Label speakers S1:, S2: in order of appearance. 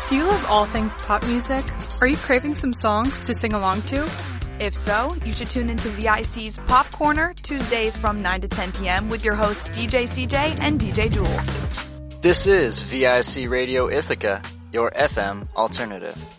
S1: Do you love all things pop music? Are you craving some songs to sing along to?
S2: If so, you should tune into VIC's Pop Corner, Tuesdays from 9 to 10 p.m. with your hosts DJ CJ and DJ Jules.
S3: This is VIC Radio Ithaca, your FM alternative.